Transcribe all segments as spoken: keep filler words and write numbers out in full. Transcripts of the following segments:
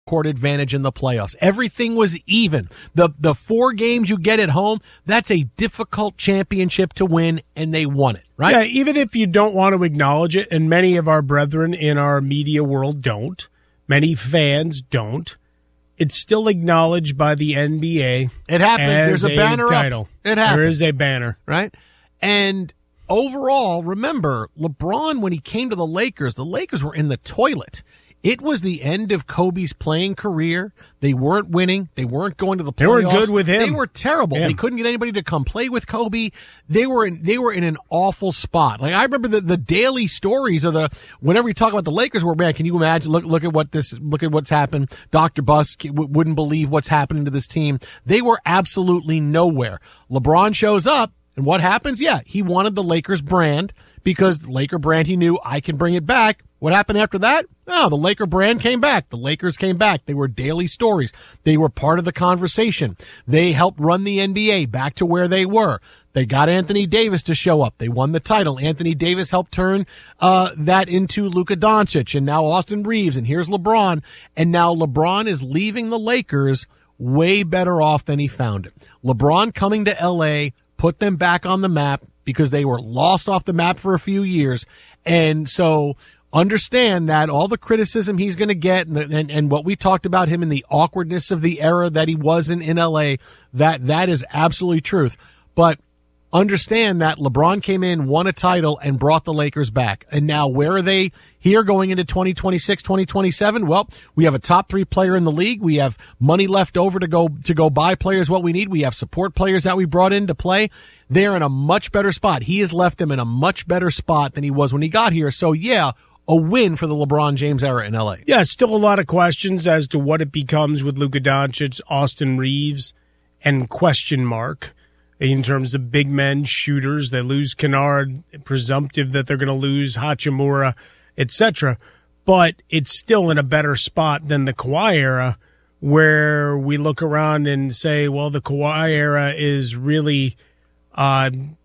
court advantage in the playoffs. Everything was even. The the four games you get at home, that's a difficult championship to win, and they won it, right? Yeah, even if you don't want to acknowledge it, and many of our brethren in our media world don't, many fans don't, it's still acknowledged by the N B A. It happened. There's a, a banner title. up. It happened. There is a banner. Right? And overall, remember, LeBron, when he came to the Lakers, the Lakers were in the toilet. It was the end of Kobe's playing career. They weren't winning. They weren't going to the playoffs. They were good with him. They were terrible. Yeah. They couldn't get anybody to come play with Kobe. They were in, they were in an awful spot. Like, I remember the, the daily stories of the, whenever we talk about the Lakers, were, man, can you imagine? Look, look at what this, look at what's happened. Doctor Buss w- wouldn't believe what's happening to this team. They were absolutely nowhere. LeBron shows up. And what happens? Yeah, he wanted the Lakers brand because the Laker brand, he knew, I can bring it back. What happened after that? Oh, the Laker brand came back. The Lakers came back. They were daily stories. They were part of the conversation. They helped run the N B A back to where they were. They got Anthony Davis to show up. They won the title. Anthony Davis helped turn uh that into Luka Doncic, and now Austin Reeves, and here's LeBron. And now LeBron is leaving the Lakers way better off than he found it. LeBron coming to L A put them back on the map because they were lost off the map for a few years. And so understand that all the criticism he's going to get and, and, and what we talked about him in the awkwardness of the era that he was in in L A, that that is absolutely truth. But understand that LeBron came in, won a title, and brought the Lakers back. And now where are they here going into twenty twenty-six, twenty twenty-seven? Well, we have a top three player in the league. We have money left over to go to go buy players what we need. We have support players that we brought in to play. They're in a much better spot. He has left them in a much better spot than he was when he got here. So, yeah, a win for the LeBron James era in L A. Yeah, still a lot of questions as to what it becomes with Luka Doncic, Austin Reeves, and question mark. In terms of big men, shooters, they lose Kennard, presumptive that they're going to lose Hachimura, et cetera. But it's still in a better spot than the Kawhi era, where we look around and say, well, the Kawhi era is really uh,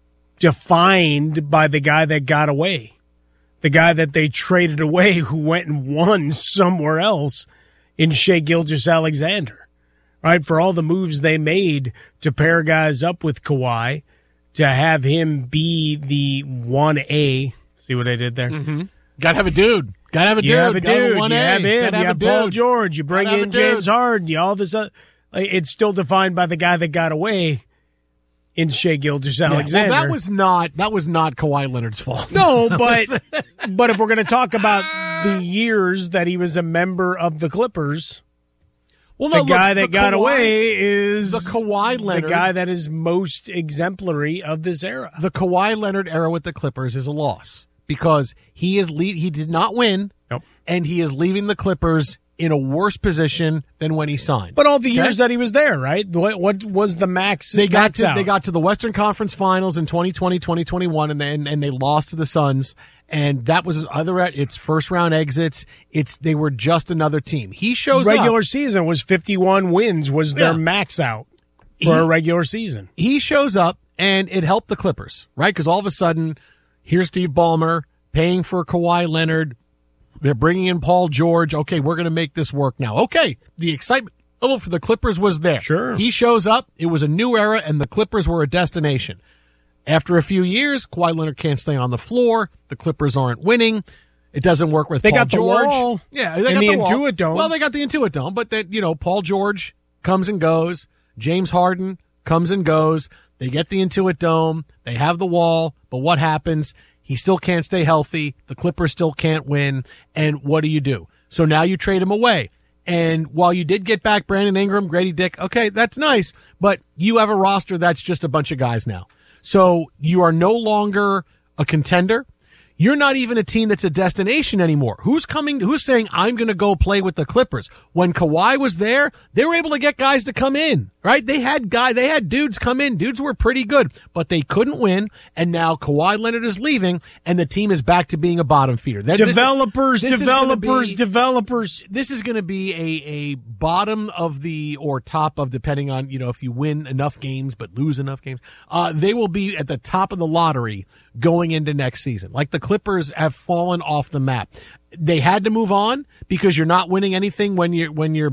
defined by the guy that got away, the guy that they traded away who went and won somewhere else in Shai Gilgeous-Alexander. Right, for all the moves they made to pair guys up with Kawhi, to have him be the one A. See what I did there? Mm-hmm. Got to have a dude. Got to have a dude. You have a Gotta dude. have you have him. You have Paul George. You bring in James Harden. You all this. Uh, it's still defined by the guy that got away in Shai Gilgeous-Alexander. Yeah, well, that was not that was not Kawhi Leonard's fault. No, but but if we're going to talk about the years that he was a member of the Clippers. Well, no, the guy look, that the got Kawhi, away is the Kawhi Leonard, the guy that is most exemplary of this era. The Kawhi Leonard era with the Clippers is a loss because he is lead, he did not win, nope. and he is leaving the Clippers in a worse position than when he signed. But all the okay? years that he was there, right? What, what was the max? They got max to out? they got to the Western Conference Finals in twenty twenty, twenty twenty-one, and then and they lost to the Suns. And that was other at its first round exits. It's they were just another team. He shows regular up. season was fifty-one wins was their yeah. max out for he, a regular season. He shows up and it helped the Clippers, right? Because all of a sudden, here's Steve Ballmer paying for Kawhi Leonard. They're bringing in Paul George. Okay, we're going to make this work now. Okay, the excitement level for the Clippers was there. Sure. He shows up. It was a new era, and the Clippers were a destination. After a few years, Kawhi Leonard can't stay on the floor. The Clippers aren't winning. It doesn't work with they Paul got the George. Wall yeah, they and got the, the wall. Intuit Dome. Well, they got the Intuit Dome, but then you know Paul George comes and goes. James Harden comes and goes. They get the Intuit Dome. They have the wall, but what happens? He still can't stay healthy. The Clippers still can't win. And what do you do? So now you trade him away. And while you did get back Brandon Ingram, Grady Dick, okay, that's nice, but you have a roster that's just a bunch of guys now. So you are no longer a contender. You're not even a team that's a destination anymore. Who's coming? Who's saying, I'm going to go play with the Clippers? When Kawhi was there, they were able to get guys to come in, right? They had guy, they had dudes come in. Dudes were pretty good, but they couldn't win. And now Kawhi Leonard is leaving and the team is back to being a bottom feeder. That, developers, this, this developers, be, developers. This is going to be a, a bottom of the, or top of, depending on, you know, if you win enough games, but lose enough games, uh, they will be at the top of the lottery going into next season. Like the Clippers have fallen off the map. They had to move on because you're not winning anything when you're when you're